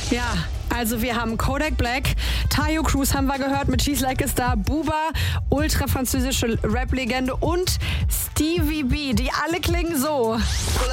Ja, also wir haben Kodak Black, Tayo Cruz haben wir gehört mit She's Like a Star, Booba, ultra französische Rap-Legende und Stevie B. Die alle klingen so.